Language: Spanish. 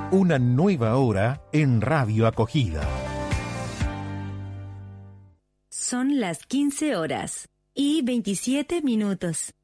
Una nueva hora en Radio Acogida. Son las 15 horas y 27 minutos.